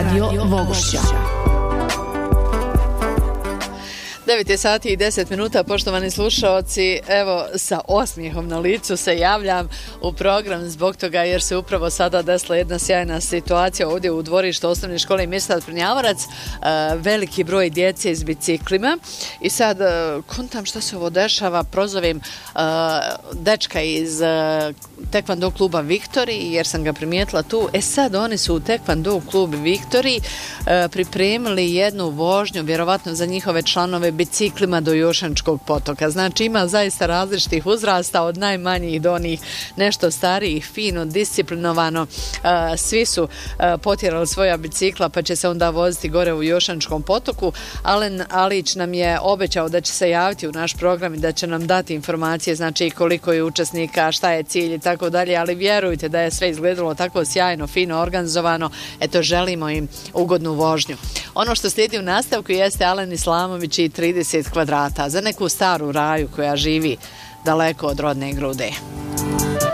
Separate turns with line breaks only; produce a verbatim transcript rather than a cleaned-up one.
Radio Vogošća.
devet je sati i deset minuta, poštovani slušaoci, evo sa osmijehom na licu se javljam u program zbog toga jer se upravo sada desila jedna sjajna situacija ovdje u dvorištu osnovne škole Mirsad Prnjavorac, e, veliki broj djece s biciklima i sad e, kontam šta se ovo dešava, prozovem e, dečka iz e, tekvando kluba Viktori jer sam ga primijetila tu, e sad oni su u tekvando klubu Viktori e, pripremili jednu vožnju, vjerovatno za njihove članove biciklima do Jošančkog potoka. Znači ima zaista različitih uzrasta od najmanjih do onih nešto starijih, fino, disciplinovano. E, svi su e, potjerali svoja bicikla pa će se onda voziti gore u Jošančkom potoku. Alen Alić nam je obećao da će se javiti u naš program i da će nam dati informacije, znači koliko je učesnika, šta je cilj i tako dalje, ali vjerujte da je sve izgledalo tako sjajno, fino, organizovano. Eto, želimo im ugodnu vožnju. Ono što slijedi u nastavku jeste Alen Islamović i trideset kvadrata za neku staru raju koja živi daleko od rodne grude.